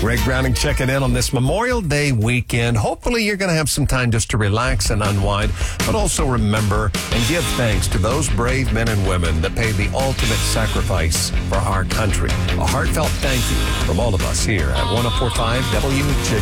Greg Browning checking in on this Memorial Day weekend. Hopefully you're going to have some time just to relax and unwind, but also remember and give thanks to those brave men and women that paid the ultimate sacrifice for our country. A heartfelt thank you from all of us here at 104.5 WJR.